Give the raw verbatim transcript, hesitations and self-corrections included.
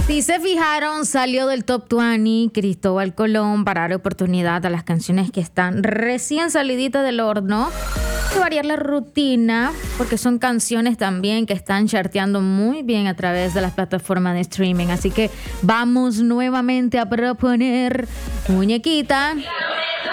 Si se fijaron, salió del Top veinte Cristóbal Colón para dar oportunidad a las canciones que están recién saliditas del horno. Hay que variar la rutina porque son canciones también que están charteando muy bien a través de las plataformas de streaming. Así que vamos nuevamente a proponer Muñequita.